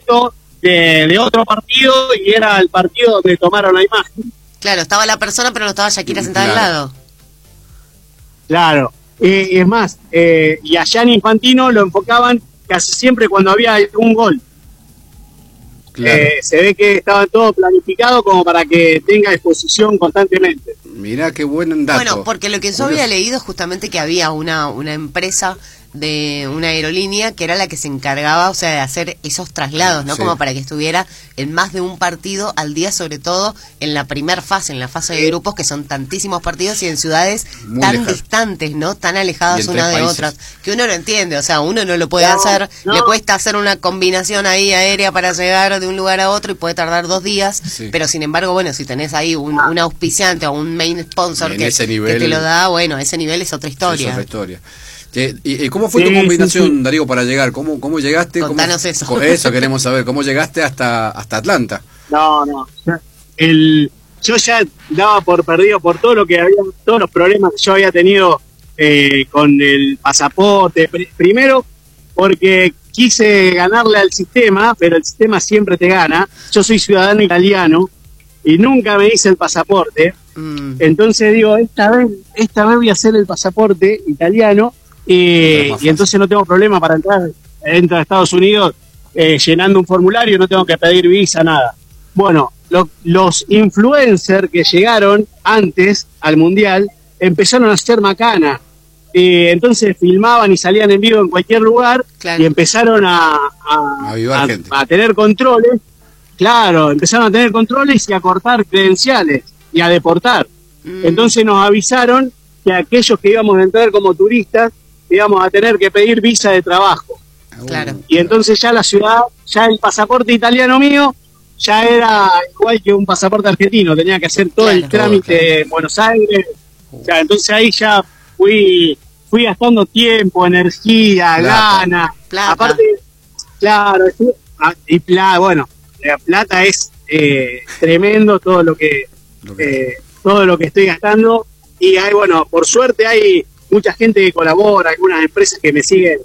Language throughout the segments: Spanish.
foto de otro partido y era el partido donde tomaron la imagen. Claro, estaba la persona, pero no estaba Shakira sentada al lado. Claro. Es más, y a Gianni Infantino lo enfocaban casi siempre cuando había un gol. Claro. Se ve que estaba todo planificado como para que tenga exposición constantemente. Mirá qué buen dato. Bueno, porque lo que yo había leído justamente que había una empresa de una aerolínea que era la que se encargaba, o sea, de hacer esos traslados, ¿no? Sí. Como para que estuviera en más de un partido al día, sobre todo en la primer fase, en la fase de grupos, que son tantísimos partidos y en ciudades Muy tan lejadas. distantes, ¿no? Tan alejadas Y en una 3 de países. otras, que uno lo entiende, o sea, uno no lo puede No, hacer, no. le cuesta hacer una combinación ahí aérea para llegar de un lugar a otro y puede tardar 2 días, Sí. pero sin embargo, bueno, si tenés ahí un auspiciante o un main sponsor En que, ese que nivel, te lo da, bueno, ese nivel es otra historia. Es otra historia. ¿Y cómo fue tu Sí, combinación, sí. Darío, para llegar? ¿Cómo llegaste? Contanos eso. Eso queremos saber. ¿Cómo llegaste hasta Atlanta? No. Yo ya daba por perdido por todo lo que había, todos los problemas que yo había tenido con el pasaporte. Primero, porque quise ganarle al sistema, pero el sistema siempre te gana. Yo soy ciudadano italiano y nunca me hice el pasaporte. Entonces digo, esta vez voy a hacer el pasaporte italiano y entonces no tengo problema para entrar dentro de Estados Unidos llenando un formulario, no tengo que pedir visa, nada. Bueno, los influencers que llegaron antes al Mundial empezaron a hacer macana. Entonces filmaban y salían en vivo en cualquier lugar. Claro. Y empezaron Avivar gente. a tener controles. Claro, empezaron a tener controles y a cortar credenciales y a deportar. Entonces nos avisaron que aquellos que íbamos a entrar como turistas íbamos a tener que pedir visa de trabajo. Claro. Y entonces ya la ciudad, ya el pasaporte italiano mío ya era igual que un pasaporte argentino, tenía que hacer todo Claro. el trámite en Buenos Aires. O sea, entonces ahí ya fui gastando tiempo, energía, Plata. gana. Plata. Aparte, claro, bueno, la plata es tremendo todo lo que estoy gastando. Y hay, bueno, por suerte hay mucha gente que colabora, algunas empresas que me siguen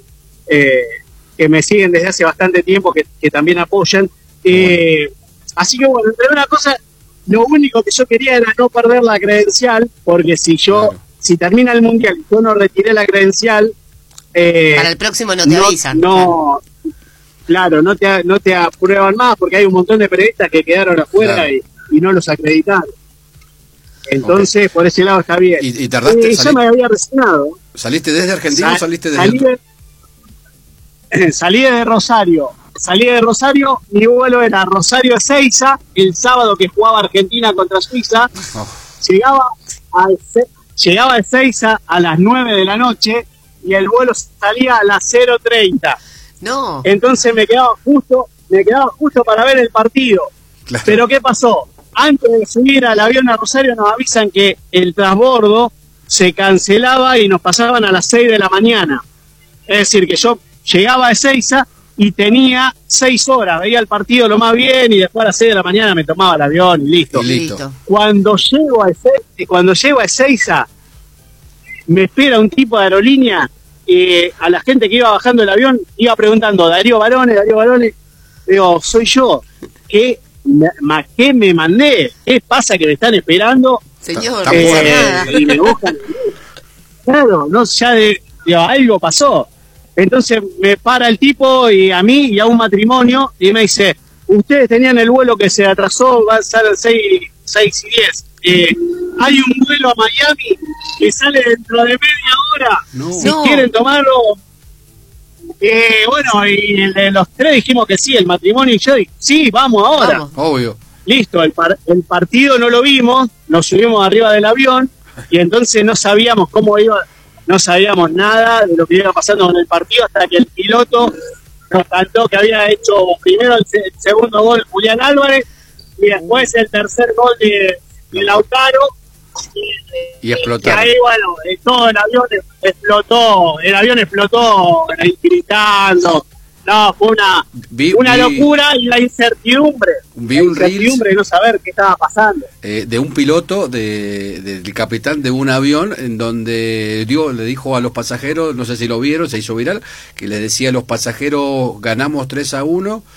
desde hace bastante tiempo, que también apoyan. Así que bueno, entre una cosa, lo único que yo quería era no perder la credencial, porque si termina el Mundial y yo no retiré la credencial, Para el próximo no te avisan. Claro, no te aprueban más, porque hay un montón de periodistas que quedaron afuera Claro. y no los acreditaron. Entonces, por ese lado está bien. ¿Y tardaste? Yo me había resignado. ¿Saliste desde Argentina o saliste desde Salí de Rosario. Mi vuelo era Rosario-Ezeiza, el sábado que jugaba Argentina contra Suiza. Oh. Llegaba a Ezeiza a las 9 de la noche y el vuelo salía a las 0:30. No. Entonces me quedaba justo para ver el partido. Claro. Pero ¿qué pasó? Antes de subir al avión a Rosario nos avisan que el transbordo se cancelaba y nos pasaban a las 6 de la mañana. Es decir, que yo llegaba a Ezeiza y tenía 6 horas, veía el partido lo más bien y después a las 6 de la mañana me tomaba el avión y listo. Y listo. Cuando llego a Ezeiza, me espera un tipo de aerolínea y a la gente que iba bajando el avión iba preguntando, Darío Barone, digo, soy yo. ¿Qué me mandé? ¿Qué pasa que me están esperando? Señor, Está no pasa bueno. nada. Y me buscan. Claro, no, algo pasó. Entonces me para el tipo y a mí y a un matrimonio y me dice, ustedes tenían el vuelo que se atrasó, va a ser 6:10. Hay un vuelo a Miami que sale dentro de media hora. No. Si No. quieren tomarlo. Bueno, y los tres dijimos que sí, el matrimonio y yo, sí, vamos ahora. Vamos. Obvio. Listo, el partido no lo vimos, nos subimos arriba del avión y entonces no sabíamos cómo iba, no sabíamos nada de lo que iba pasando con el partido hasta que el piloto nos cantó que había hecho primero el segundo gol Julián Álvarez y después el tercer gol de Lautaro. Y explotar. Y ahí, bueno, todo el avión explotó gritando. No, fue una locura y la incertidumbre. Vi un reels de no saber qué estaba pasando. de un piloto, del capitán de un avión, en donde le dijo a los pasajeros, no sé si lo vieron, se hizo viral, que le decía a los pasajeros, ganamos 3-1,